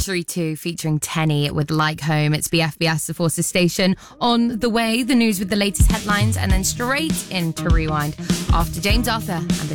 Luxury 2 featuring Tenny with Like Home. It's BFBS, the Forces Station. On the way, the news with the latest headlines, and then straight into Rewind after James Arthur and the